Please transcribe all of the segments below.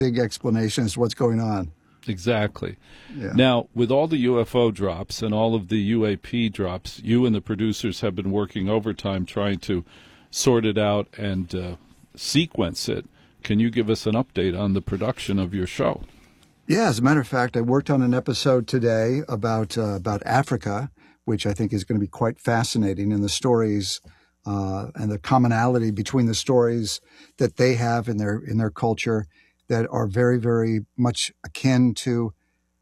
big explanation as to what's going on. Exactly. Yeah. Now, with all the UFO drops and all of the UAP drops, you and the producers have been working overtime trying to sort it out and sequence it. Can you give us an update on the production of your show? Yeah, as a matter of fact, I worked on an episode today about Africa, which I think is going to be quite fascinating, and the stories and the commonality between the stories that they have in their culture that are very, very much akin to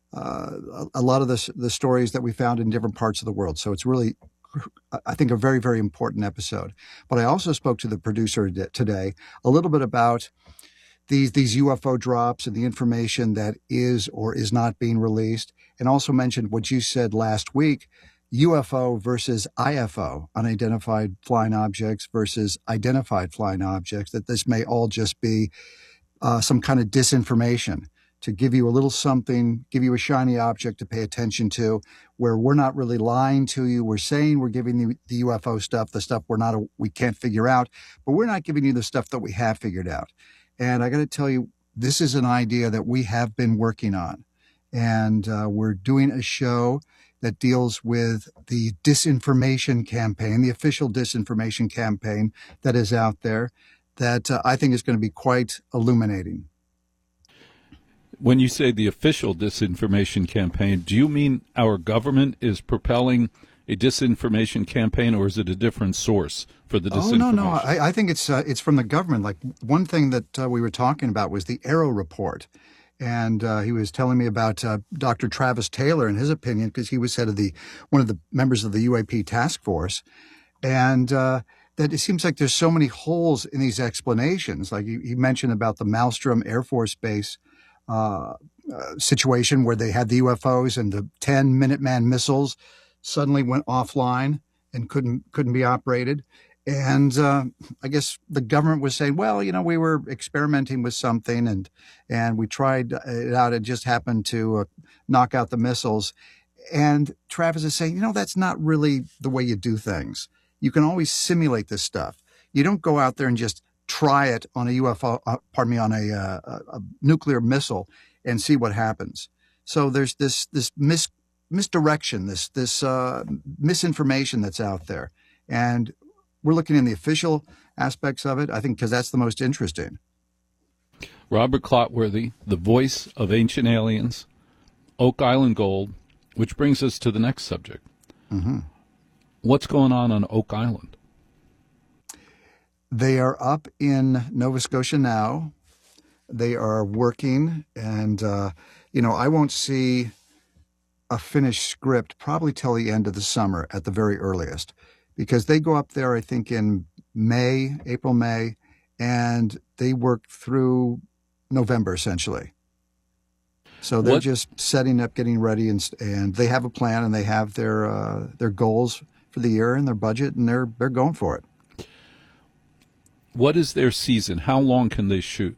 a lot of the stories that we found in different parts of the world. So it's really, I think, a very, very important episode. But I also spoke to the producer today a little bit about these UFO drops and the information that is or is not being released, and also mentioned what you said last week, UFO versus IFO, unidentified flying objects versus identified flying objects, that this may all just be some kind of disinformation to give you a little something, give you a shiny object to pay attention to, where we're not really lying to you. We're saying we're giving you the UFO stuff, the stuff we can't figure out, but we're not giving you the stuff that we have figured out. And I got to tell you, this is an idea that we have been working on. And we're doing a show that deals with the disinformation campaign, the official disinformation campaign that is out there, that I think is going to be quite illuminating. When you say the official disinformation campaign, do you mean our government is propelling a disinformation campaign, or is it a different source for the disinformation? Oh, no. I think it's from the government. Like, one thing that we were talking about was the Arrow report. And he was telling me about Dr. Travis Taylor and his opinion, because he was head of one of the members of the UAP task force. And that it seems like there's so many holes in these explanations. Like he mentioned about the Malmstrom Air Force Base situation where they had the UFOs and the 10 Minuteman missiles suddenly went offline and couldn't be operated. And I guess the government was saying, well, we were experimenting with something and we tried it out. It just happened to knock out the missiles. And Travis is saying, that's not really the way you do things. You can always simulate this stuff. You don't go out there and just try it on a UFO, on a nuclear missile and see what happens. So there's this misdirection, this misinformation that's out there. And we're looking in the official aspects of it, I think, because that's the most interesting. Robert Clotworthy, the voice of Ancient Aliens, Oak Island Gold, which brings us to the next subject. Mm-hmm. What's going on Oak Island? They are up in Nova Scotia now. They are working, and, I won't see a finished script probably till the end of the summer at the very earliest, because they go up there, I think, in April, May, and they work through November, essentially. So they're just setting up, getting ready, and they have a plan, and they have their goals for the year and their budget, and they're going for it. What is their season? How long can they shoot?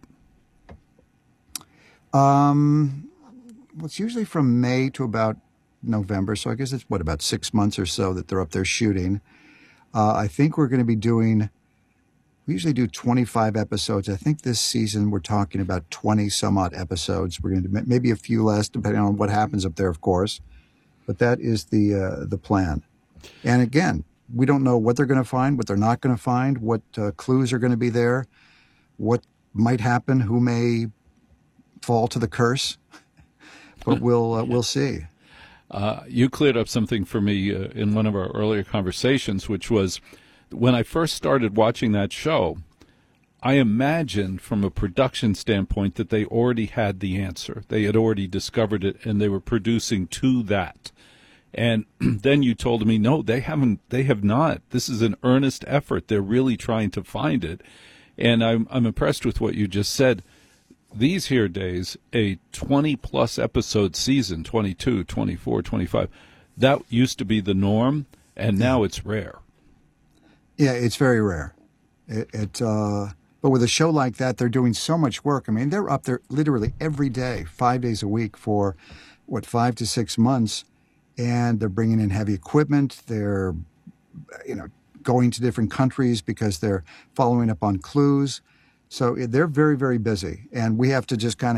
It's usually from May to about November, so I guess it's about 6 months or so that they're up there shooting. I think we're going to be we usually do 25 episodes. I think this season we're talking about 20 some odd episodes. We're going to do maybe a few less, depending on what happens up there, of course. But that is the plan. And again, we don't know what they're going to find, what they're not going to find, what clues are going to be there, what might happen, who may fall to the curse. But we'll see. You cleared up something for me in one of our earlier conversations, which was when I first started watching that show, I imagined from a production standpoint that they already had the answer. They had already discovered it, and they were producing to that. And then you told me, no, they have not. This is an earnest effort. They're really trying to find it. And I'm impressed with what you just said. These here days, a 20-plus episode season, 22, 24, 25, that used to be the norm, and now it's rare. Yeah, it's very rare. But with a show like that, they're doing so much work. I mean, they're up there literally every day, 5 days a week for, 5 to 6 months, and they're bringing in heavy equipment. They're, going to different countries because they're following up on clues. So they're very, very busy, and we have to just kind of